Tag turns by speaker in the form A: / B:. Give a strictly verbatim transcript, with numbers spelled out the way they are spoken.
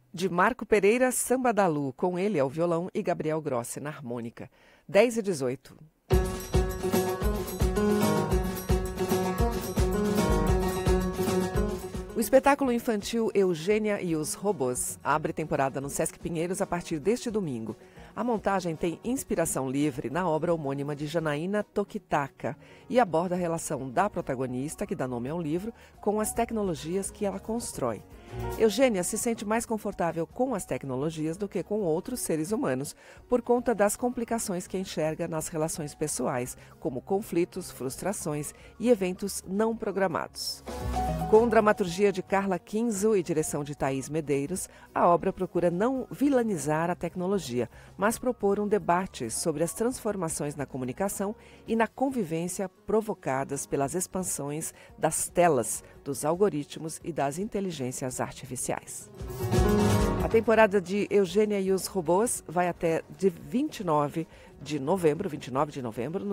A: de Marco Pereira, Samba da Lu, com ele ao violão e Gabriel Grossi na harmônica. dez e dezoito. O espetáculo infantil Eugênia e os Robôs abre temporada no Sesc Pinheiros a partir deste domingo. A montagem tem inspiração livre na obra homônima de Janaína Tokitaka e aborda a relação da protagonista, que dá nome ao livro, com as tecnologias que ela constrói. Eugênia se sente mais confortável com as tecnologias do que com outros seres humanos, por conta das complicações que enxerga nas relações pessoais, como conflitos, frustrações e eventos não programados. Com dramaturgia de Carla Kinzo e direção de Thaís Medeiros, a obra procura não vilanizar a tecnologia, mas propor um debate sobre as transformações na comunicação e na convivência provocadas pelas expansões das telas, dos algoritmos e das inteligências artificiais. A temporada de Eugênia e os Robôs vai até de vinte e nove de novembro, vinte e nove de novembro, no